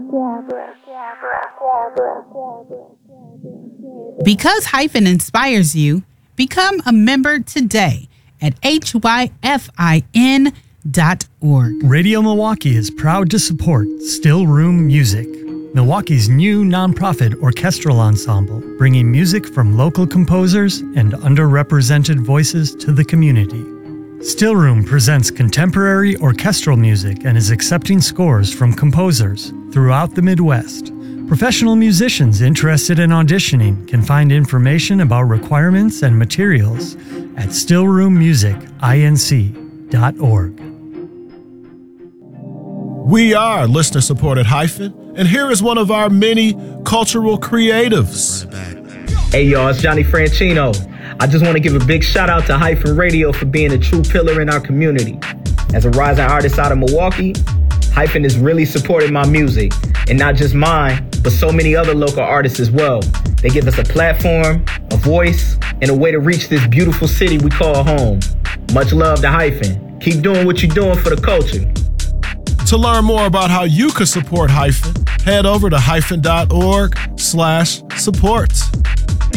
Because Hyphen inspires you, become a member today at hyfin.org. Radio Milwaukee is proud to support Still Room Music, Milwaukee's new nonprofit orchestral ensemble, bringing music from local composers and underrepresented voices to the community. Still Room presents contemporary orchestral music and is accepting scores from composers throughout the Midwest. Professional musicians interested in auditioning can find information about requirements and materials at stillroommusicinc.org. We are listener-supported Hyphen, and here is one of our many cultural creatives. Hey y'all, it's Johnny Franchino. I just want to give a big shout out to Hyphen Radio for being a true pillar in our community. As a rising artist out of Milwaukee, Hyphen has really supported my music, and not just mine, but so many other local artists as well. They give us a platform, a voice, and a way to reach this beautiful city we call home. Much love to Hyphen. Keep doing what you're doing for the culture. To learn more about how you could support Hyphen, head over to hyphen.org/support.